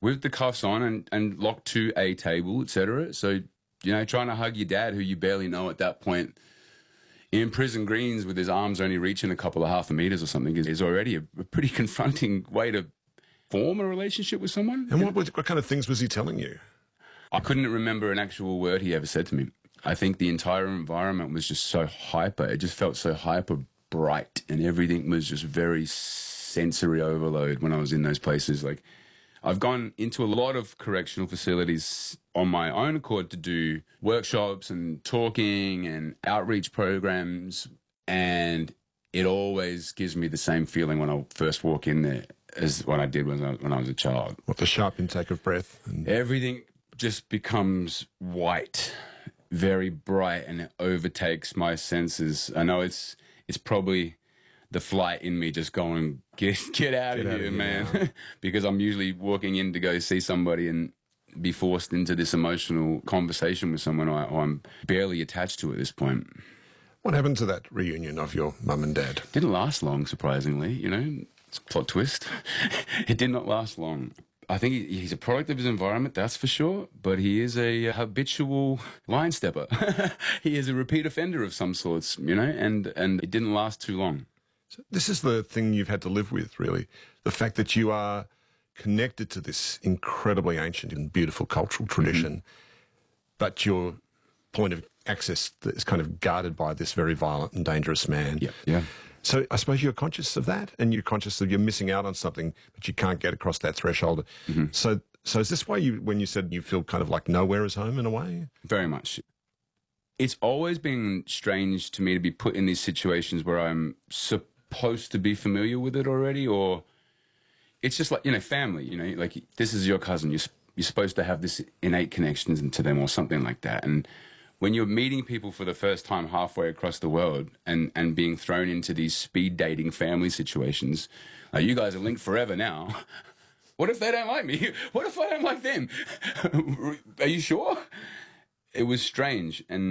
with the cuffs on and locked to a table, etc. So, you know, trying to hug your dad, who you barely know at that point, in prison greens with his arms only reaching a couple of half a meters or something, is already a pretty confronting way to form a relationship with someone. And what kind of things was he telling you? I couldn't remember an actual word he ever said to me. I think the entire environment was just so hyper. It just felt so hyper bright, and everything was just very sensory overload when I was in those places. Like, I've gone into a lot of correctional facilities on my own accord to do workshops and talking and outreach programs, and it always gives me the same feeling when I first walk in there as what I did when I was a child. What, the sharp intake of breath? Everything just becomes white, very bright, and it overtakes my senses. I know it's probably the flight in me just going, get out of here, man. Because I'm usually walking in to go see somebody and be forced into this emotional conversation with someone I'm barely attached to at this point. What happened to that reunion of your mum and dad? Didn't last long, surprisingly. You know, it's a plot twist. It did not last long. I think he's a product of his environment, that's for sure, but he is a habitual line stepper. He is a repeat offender of some sorts, you know, and it didn't last too long. So this is the thing you've had to live with, really. The fact that you are connected to this incredibly ancient and beautiful cultural tradition, but your point of access is kind of guarded by this very violent and dangerous man. Yeah. So I suppose you're conscious of that, and you're conscious that you're missing out on something, but you can't get across that threshold. So is this why when you said you feel kind of like nowhere is home in a way? Very much. It's always been strange to me to be put in these situations where I'm supposed to be familiar with it already, or it's just like, you know, family, you know, like this is your cousin. You're supposed to have this innate connections into them or something like that. And when you're meeting people for the first time halfway across the world and being thrown into these speed dating family situations, you guys are linked forever now. What if they don't like me? What if I don't like them? Are you sure? It was strange. And